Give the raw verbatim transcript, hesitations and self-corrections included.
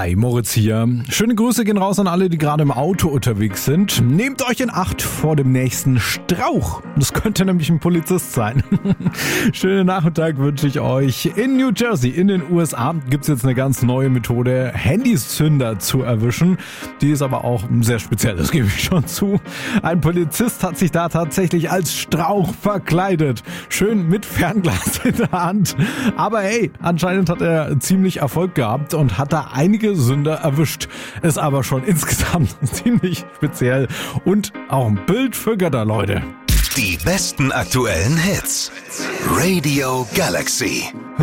Hi, Moritz hier. Schöne Grüße gehen raus an alle, die gerade im Auto unterwegs sind. Nehmt euch in Acht vor dem nächsten Strauch. Das könnte nämlich ein Polizist sein. Schönen Nachmittag wünsche ich euch. In New Jersey, in den U S A, gibt's jetzt eine ganz neue Methode, Handyzünder zu erwischen. Die ist aber auch sehr speziell, das gebe ich schon zu. Ein Polizist hat sich da tatsächlich als Strauch verkleidet. Schön mit Fernglas in der Hand. Aber hey, anscheinend hat er ziemlich Erfolg gehabt und hat da einige Sünder erwischt. Ist aber schon insgesamt ziemlich speziell und auch ein Bild für Götter, Leute. Die besten aktuellen Hits. Radio Galaxy.